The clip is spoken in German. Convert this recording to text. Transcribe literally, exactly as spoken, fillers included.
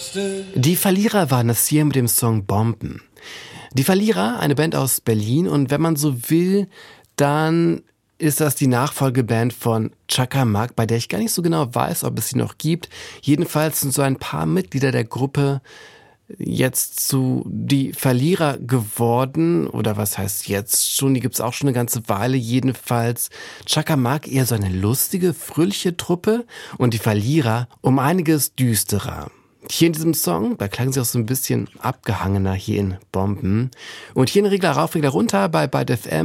Die Verlierer waren das hier mit dem Song Bomben. Die Verlierer, eine Band aus Berlin, und wenn man so will, dann ist das die Nachfolgeband von Chaka Mak, bei der ich gar nicht so genau weiß, ob es sie noch gibt. Jedenfalls sind so ein paar Mitglieder der Gruppe jetzt zu die Verlierer geworden, oder was heißt jetzt schon, die gibt's auch schon eine ganze Weile. Jedenfalls Chaka Mak eher so eine lustige, fröhliche Truppe und die Verlierer um einiges düsterer. Hier in diesem Song, da klangen sie auch so ein bisschen abgehangener hier in Bomben. Und hier in Regler rauf, Regler runter bei Byte F M.